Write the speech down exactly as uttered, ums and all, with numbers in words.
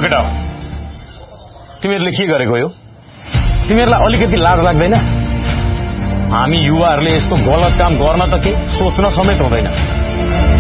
केटा तिमीहरूले के गरेको यो तिमीहरूलाई अलिकति लाज लाग्दैन हामी युवाहरूले यस्तो गलत काम गर्न त के सोच्न समेत हुँदैन